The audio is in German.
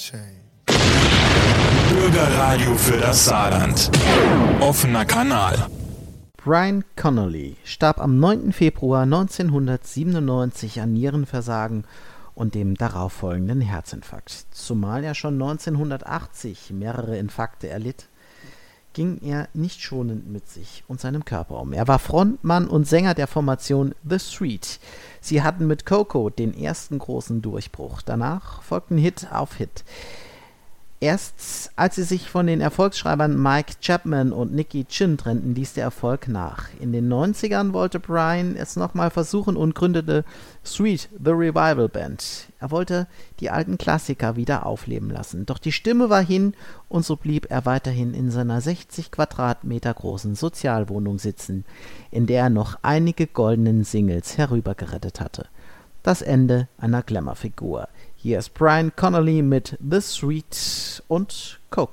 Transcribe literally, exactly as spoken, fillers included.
Bürgerradio für das Saarland. Offener Kanal. Brian Connolly starb am neunten Februar neunzehnhundertsiebenundneunzig an Nierenversagen und dem darauffolgenden Herzinfarkt. Zumal er schon neunzehnhundertachtzig mehrere Infarkte erlitt, ging er nicht schonend mit sich und seinem Körper um. Er war Frontmann und Sänger der Formation The Street. Sie hatten mit Coco den ersten großen Durchbruch. Danach folgten Hit auf Hit. Erst als sie sich von den Erfolgsschreibern Mike Chapman und Nicky Chinn trennten, ließ der Erfolg nach. In den neunzigern wollte Brian es nochmal versuchen und gründete Street, The Revival Band. Er wollte die alten Klassiker wieder aufleben lassen. Doch die Stimme war hin und so blieb er weiterhin in seiner sechzig Quadratmeter großen Sozialwohnung sitzen, in der er noch einige goldenen Singles herübergerettet hatte. Das Ende einer Glamour-Figur. Hier ist Brian Connolly mit The Street und Coco.